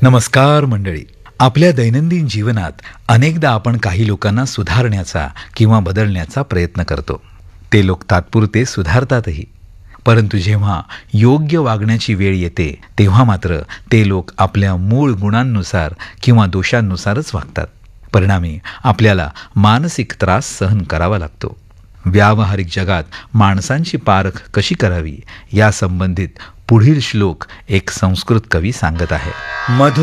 नमस्कार मंडळी. आपल्या दैनंदिन जीवनात अनेकदा आपण काही लोकांना सुधारण्याचा किंवा बदलण्याचा प्रयत्न करतो. ते लोक तात्पुरते सुधारतातही, परंतु जेव्हा योग्य वागण्याची वेळ येते तेव्हा मात्र ते लोक आपल्या मूळ गुणांनुसार किंवा दोषांनुसारच वागतात. परिणामी आपल्याला मानसिक त्रास सहन करावा लागतो. व्यावहारिक जगात माणसांची पारख कशी करावी या संबंधित पुढील श्लोक एक संस्कृत कवी सांगत आहे.